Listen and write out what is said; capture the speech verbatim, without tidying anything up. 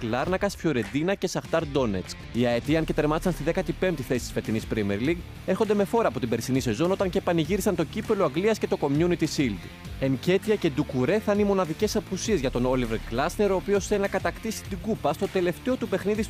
Λάρνακα, Φιωρεντίνα και Σαχτάρ Ντόνετσκ. Οι Αετοί, αν και τερμάτισαν στη δέκατη πέμπτη θέση της φετινής Premier League, έρχονται με φόρα από την περσινή σεζόν όταν και πανηγύρισαν το κύπελλο Αγγλίας και το Community Shield. Ενκέτια και Ντουκουρέ θα είναι οι μοναδικές απουσίες για τον Όλιβερ Γκλάσνερ, ο οποίος θέλει να κατακτήσει την κούπα στο τελευταίο του παιχνίδι